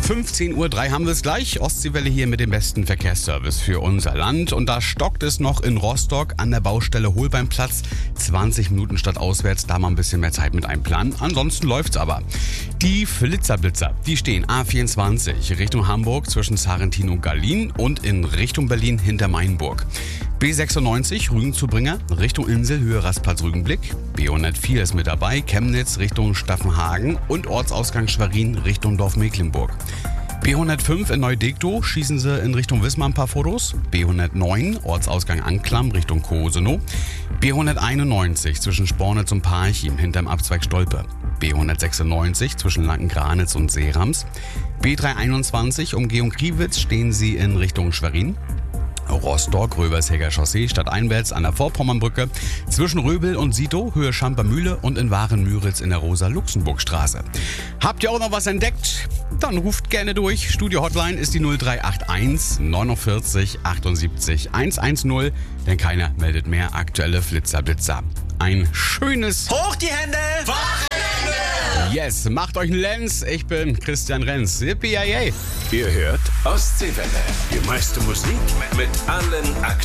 15:03 Uhr haben wir es gleich. Ostseewelle hier mit dem besten Verkehrsservice für unser Land. Und da stockt es noch in Rostock an der Baustelle Holbeinplatz. 20 Minuten statt auswärts, da mal ein bisschen mehr Zeit mit einplanen. Ansonsten läuft's aber. Die Flitzer, die stehen A24 Richtung Hamburg zwischen Sarrentin und Gallien und in Richtung Berlin hinter Mainburg. B96 Rügen-Zubringer Richtung Insel, Höhe Rastplatz Rügenblick. B104 ist mit dabei, Chemnitz Richtung Staffenhagen und Ortsausgang Schwerin Richtung Dorf Mecklenburg. B105 in Neudegtow schießen sie in Richtung Wismar ein paar Fotos. B109 Ortsausgang Anklam Richtung Kosenow. B191 zwischen Spornitz und Parchim hinterm Abzweig Stolpe. B196 zwischen Lankengranitz und Seerams. B321 Umgehung Kriwitz stehen sie in Richtung Schwerin. Rostock, Röbersheger Chaussee stadteinwärts an der Vorpommernbrücke, zwischen Röbel und Sito, Höhe Schampermühle und in Waren-Müritz in der Rosa-Luxemburg-Straße. Habt ihr auch noch was entdeckt? Dann ruft gerne durch. Studio-Hotline ist die 0381 49 78 110, denn keiner meldet mehr aktuelle Flitzer-Blitzer. Ein schönes Hoch die Hände! Yes, macht euch einen Lenz. Ich bin Christian Renz. Yippie-yay. Ihr hört Ostseewelle. Die meiste Musik mit allen Aktuellen.